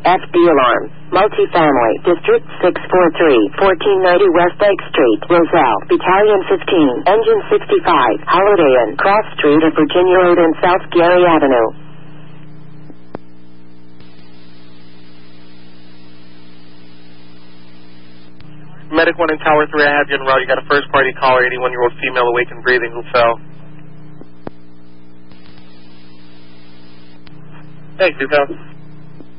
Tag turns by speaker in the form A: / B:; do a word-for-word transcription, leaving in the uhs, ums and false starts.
A: F D alarm. Multifamily. District six four three, fourteen ninety West Lake Street. Roselle. Battalion fifteen. Engine sixty-five. Holiday Inn. Cross Street of Virginia Road and South Gary Avenue.
B: Medic one in Tower three, I have you en route. You got a first-party caller, eighty-one-year-old female awake and breathing who fell. Thank you, pal.